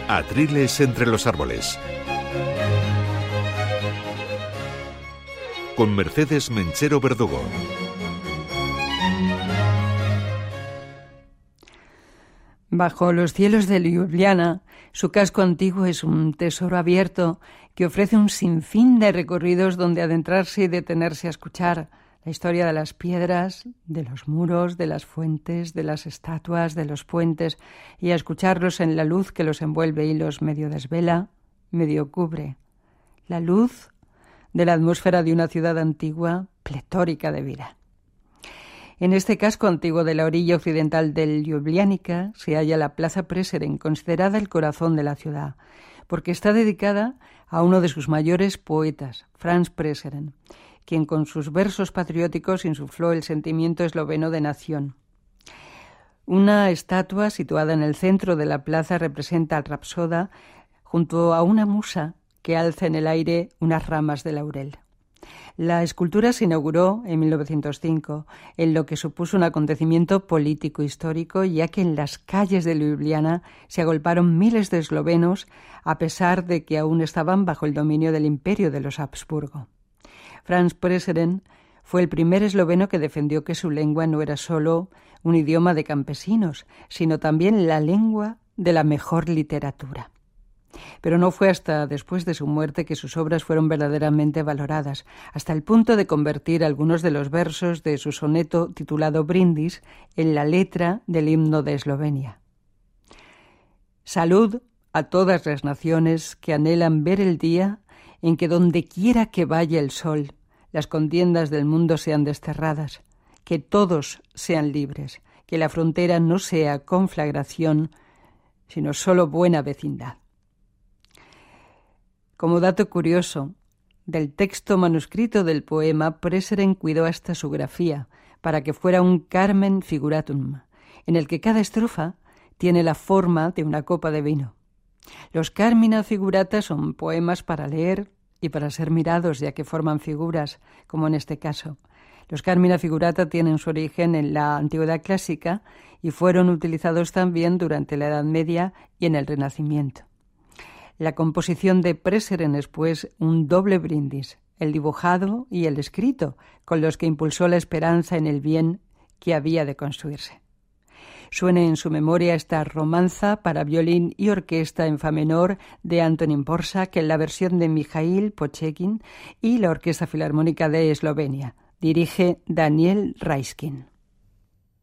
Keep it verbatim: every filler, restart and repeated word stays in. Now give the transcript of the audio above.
Atriles entre los árboles. Con Mercedes Menchero Verdugo. Bajo los cielos de Ljubljana, su casco antiguo es un tesoro abierto que ofrece un sinfín de recorridos donde adentrarse y detenerse a escuchar la historia de las piedras, de los muros, de las fuentes, de las estatuas, de los puentes, y a escucharlos en la luz que los envuelve y los medio desvela, medio cubre. La luz de la atmósfera de una ciudad antigua, pletórica de vida. En este casco antiguo de la orilla occidental del Ljubljanica se halla la Plaza Prešeren, considerada el corazón de la ciudad, porque está dedicada a uno de sus mayores poetas, Franz Prešeren, quien con sus versos patrióticos insufló el sentimiento esloveno de nación. Una estatua situada en el centro de la plaza representa al rapsoda junto a una musa que alza en el aire unas ramas de laurel. La escultura se inauguró en mil novecientos cinco, en lo que supuso un acontecimiento político-histórico, ya que en las calles de Ljubljana se agolparon miles de eslovenos, a pesar de que aún estaban bajo el dominio del imperio de los Habsburgo. Franz Prešeren fue el primer esloveno que defendió que su lengua no era solo un idioma de campesinos, sino también la lengua de la mejor literatura. Pero no fue hasta después de su muerte que sus obras fueron verdaderamente valoradas, hasta el punto de convertir algunos de los versos de su soneto titulado Brindis en la letra del himno de Eslovenia. Salud a todas las naciones que anhelan ver el día en que donde quiera que vaya el sol, las contiendas del mundo sean desterradas, que todos sean libres, que la frontera no sea conflagración, sino solo buena vecindad. Como dato curioso, del texto manuscrito del poema, Prešeren cuidó hasta su grafía, para que fuera un Carmen figuratum, en el que cada estrofa tiene la forma de una copa de vino. Los Carmina figurata son poemas para leer y para ser mirados, ya que forman figuras, como en este caso. Los Carmina figurata tienen su origen en la Antigüedad clásica y fueron utilizados también durante la Edad Media y en el Renacimiento. La composición de Prešeren es, pues, un doble brindis, el dibujado y el escrito, con los que impulsó la esperanza en el bien que había de construirse. Suena en su memoria esta romanza para violín y orquesta en fa menor de Antonín Dvořák en la versión de Mijaíl Počekin y la Orquesta Filarmónica de Eslovenia. Dirige Daniel Raiskin.